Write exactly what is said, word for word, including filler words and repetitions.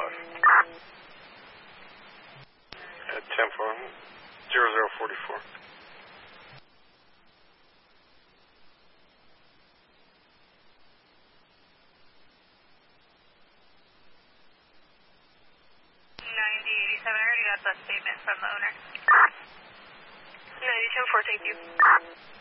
five. At ten four, zero zero forty-four. ninety eighty-seven, I already got the statement from the owner. ninety ten four, thank you.